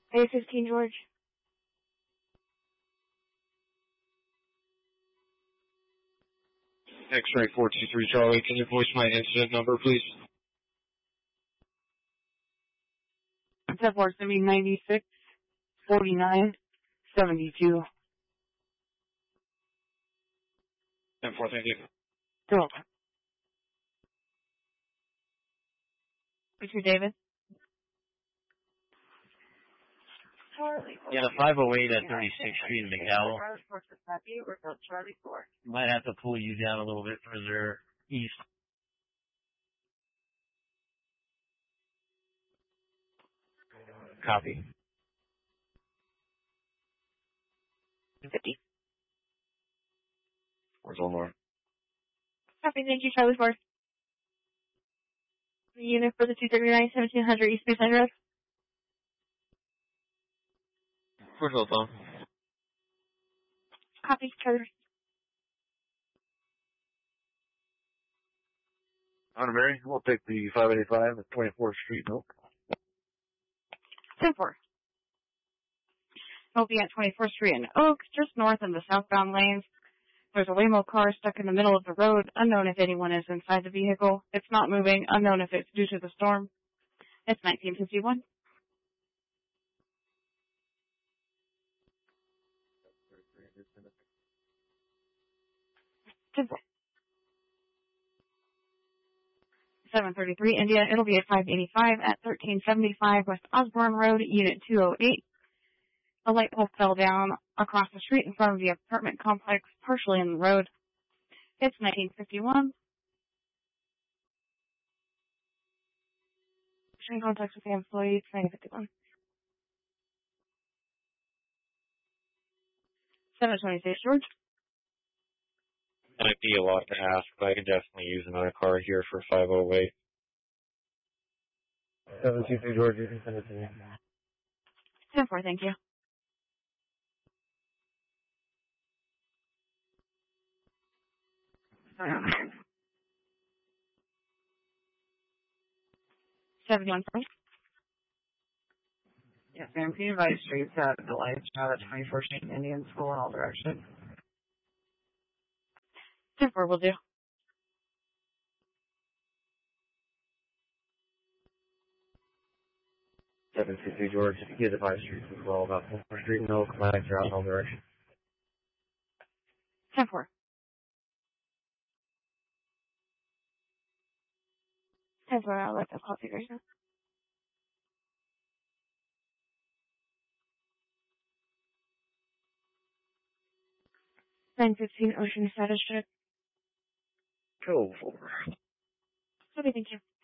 A15 George. X-ray 423 Charlie, can you voice my incident number, please? 10-4, 96, 49, 72. 10-4, thank you. You're welcome. Mr. David? Yeah, the 508 at 36th Street in McDowell. Might have to pull you down a little bit further east. Copy. 50. Where's one more? Copy, thank you, Charlie 4. The unit for the 239, 1700 East Bayside Road. Where's the phone? Copy, Charlie. Honor Mary, we'll take the 585 at 24th Street, nope. 10-4. It'll be at 24th Street in Oak, just north in the southbound lanes. There's a Waymo car stuck in the middle of the road. Unknown if anyone is inside the vehicle. It's not moving. Unknown if it's due to the storm. It's 1951. Simple. 733 India. It'll be at 585 at 1375 West Osborne Road, Unit 208. A light pole fell down across the street in front of the apartment complex, partially in the road. It's 1951. In contact with the employee, it's 1951. 726 George. Might be a lot to ask, but I could definitely use another car here for 508. 723 George, you can send it to me. 10-4, thank you. Seventy-one. Yes, ma'am. Can you advise streets at the lights now at 24th Street Indian School in all directions? 10-4 will do. Seven two three George, if you get advice streets as well about 24th Street and Oak, lights are out in all directions. 10-4. 10-4, I'll let them call figures now. 915 Ocean Status Check. Go for. Okay, thank you.